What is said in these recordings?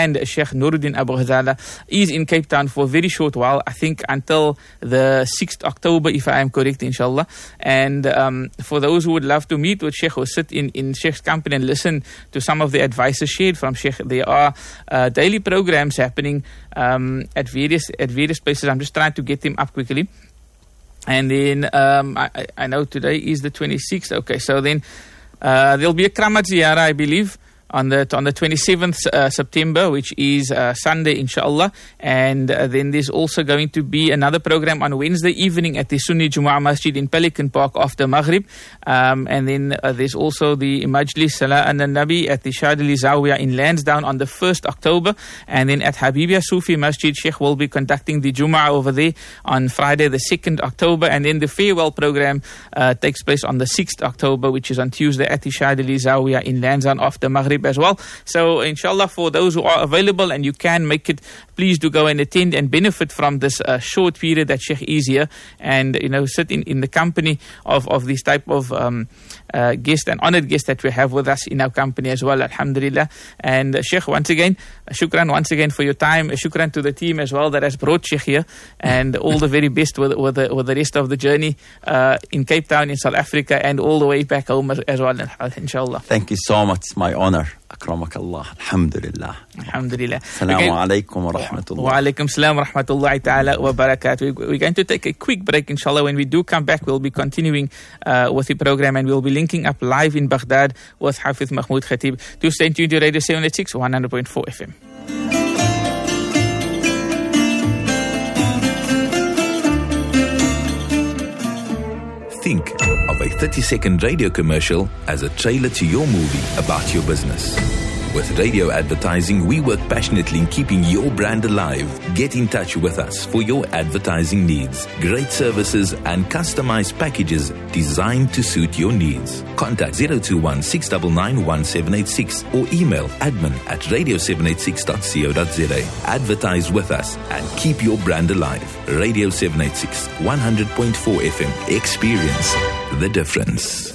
and Sheikh Nuruddin Abu Ghazala is in Cape Town for a very short while, I think until the 6th October, if I am correct, inshallah. And for those who would love to meet with Sheikh or sit in Sheikh's company and listen to some of the advices shared from Sheikh, there are daily programs happening at various places. I'm just trying to get them up quickly. And then I know today is the 26th. Okay, so then there'll be a Kramat Ziyara, I believe, on the 27th September, which is Sunday, inshallah. And then there's also going to be another program on Wednesday evening at the Sunni Jumu'ah Masjid in Pelican Park after Maghrib. And then there's also the Majlis Salah an Nabi at the Shadili Zawiya in Lansdowne on the 1st October. And then at Habibia Sufi Masjid, Sheikh will be conducting the Jumu'ah over there on Friday the 2nd October. And then the farewell program takes place on the 6th October, which is on Tuesday at the Shadili Zawiya in Lansdowne after Maghrib as well. So inshallah, for those who are available and you can make it, please do go and attend and benefit from this short period that Sheikh is here, and sit in the company of this type of guest and honored guest that we have with us in our company as well, alhamdulillah. And Sheikh, once again, shukran once again for your time. Shukran to the team as well that has brought Sheikh here, and all the very best with the rest of the journey in Cape Town, in South Africa, and all the way back home as well, inshallah. Thank you so much. It's my honor. Akramakallah. Alhamdulillah. Alhamdulillah. Assalamu alaikum wa rahmatullah. Wa alaikum salam wa rahmatullahi ta'ala wa barakatuh. We're going to take a quick break, inshallah. When we do come back, we'll be continuing with the program, and we'll be linking up live in Baghdad with Hafiz Mahmoud Khatib. Do stay tuned to Radio 786 100.4 FM. Think of a 30-second radio commercial as a trailer to your movie about your business. With radio advertising, we work passionately in keeping your brand alive. Get in touch with us for your advertising needs. Great services and customized packages designed to suit your needs. Contact 021 699 1786 or email admin@radio786.co.za. Advertise with us and keep your brand alive. Radio 786, 100.4 FM. Experience the difference.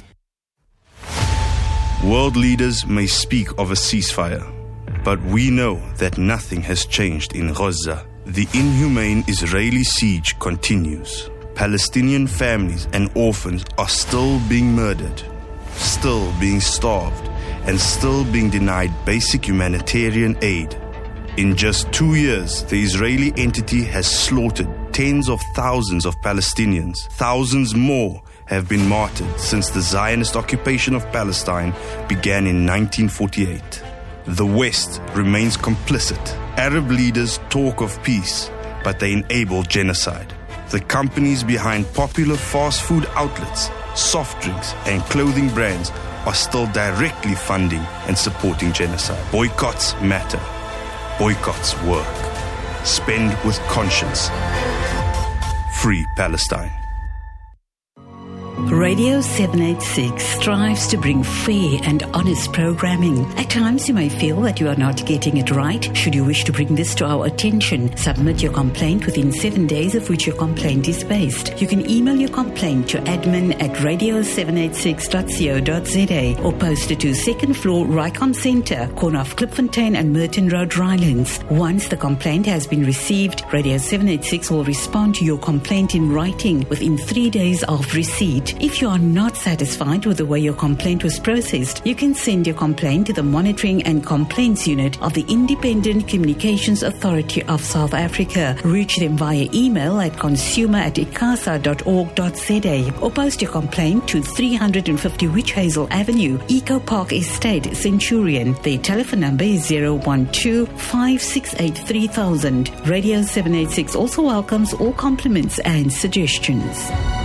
World leaders may speak of a ceasefire, but we know that nothing has changed in Gaza. The inhumane Israeli siege continues. Palestinian families and orphans are still being murdered, still being starved, and still being denied basic humanitarian aid. In just 2 years, the Israeli entity has slaughtered tens of thousands of Palestinians. Thousands more have been martyred since the Zionist occupation of Palestine began in 1948. The West remains complicit. Arab leaders talk of peace, but they enable genocide. The companies behind popular fast food outlets, soft drinks, and clothing brands are still directly funding and supporting genocide. Boycotts matter. Boycotts work. Spend with conscience. Free Palestine. Radio 786 strives to bring fair and honest programming. At times you may feel that you are not getting it right. Should you wish to bring this to our attention, submit your complaint within 7 days of which your complaint is based. You can email your complaint to admin@radio786.co.za or post it to 2nd floor Rycon Centre, corner of Klipfontein and Merton Road, Rylands. Once the complaint has been received, Radio 786 will respond to your complaint in writing within 3 days of receipt. If you are not satisfied with the way your complaint was processed, you can send your complaint to the Monitoring and Complaints Unit of the Independent Communications Authority of South Africa. Reach them via email at consumer@icasa.org.za or post your complaint to 350 Witch Hazel Avenue, Eco Park Estate, Centurion. Their telephone number is 012-568-3000. Radio 786 also welcomes all compliments and suggestions.